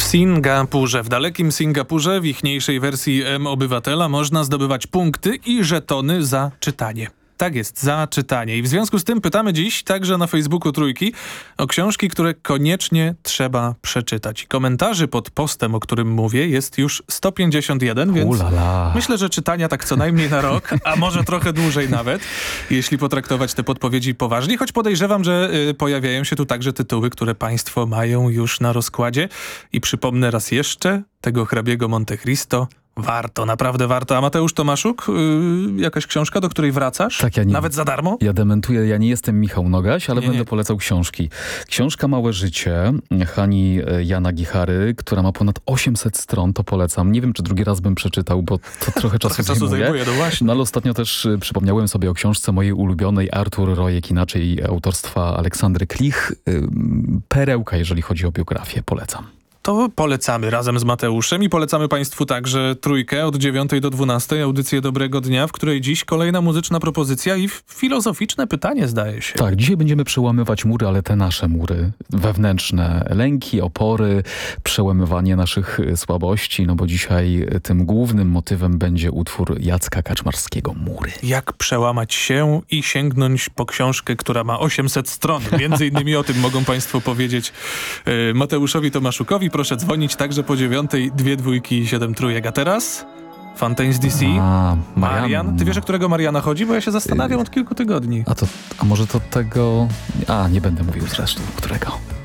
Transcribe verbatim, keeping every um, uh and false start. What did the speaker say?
Singapurze. W dalekim Singapurze, w ichniejszej wersji M-Obywatela, można zdobywać punkty i żetony za czytanie. Tak jest, za czytanie. I w związku z tym pytamy dziś także na Facebooku Trójki o książki, które koniecznie trzeba przeczytać. Komentarzy pod postem, o którym mówię, jest już sto pięćdziesiąt jeden, więc Ulala. myślę, że czytania tak co najmniej na rok, a może trochę dłużej nawet, jeśli potraktować te podpowiedzi poważnie, choć podejrzewam, że y, pojawiają się tu także tytuły, które państwo mają już na rozkładzie. I przypomnę raz jeszcze, tego hrabiego Monte Cristo warto, naprawdę warto. A Mateusz Tomaszuk, yy, jakaś książka, do której wracasz? Tak, ja nie, Nawet za darmo? Ja dementuję, ja nie jestem Michał Nogaś, ale Nie, będę nie. polecał książki. Książka Małe życie Hani Jana Gichary, która ma ponad osiemset stron, to polecam. Nie wiem, czy drugi raz bym przeczytał, bo to trochę czasu Trochę czasu zajmuje. zajmuje, no właśnie. No ale ostatnio też y, przypomniałem sobie o książce mojej ulubionej Artur Rojek, inaczej autorstwa Aleksandry Klich. Y, perełka, jeżeli chodzi o biografię, polecam. To polecamy razem z Mateuszem i polecamy państwu także Trójkę od dziewiątej do dwunastej, audycję Dobrego Dnia, w której dziś kolejna muzyczna propozycja i filozoficzne pytanie, zdaje się. Tak, dzisiaj będziemy przełamywać mury, ale te nasze mury, wewnętrzne lęki, opory, przełamywanie naszych słabości, no bo dzisiaj tym głównym motywem będzie utwór Jacka Kaczmarskiego Mury. Jak przełamać się i sięgnąć po książkę, która ma osiemset stron. Między innymi o tym mogą państwo powiedzieć y, Mateuszowi Tomaszukowi. Proszę dzwonić także po dziewiątej, dwie dwójki i siedem trójek. A teraz Fontaines D C. A, Marian. Ty wiesz, o którego Mariana chodzi? Bo ja się zastanawiam od kilku tygodni. A to, a może to tego... A, nie będę mówił zresztą, którego.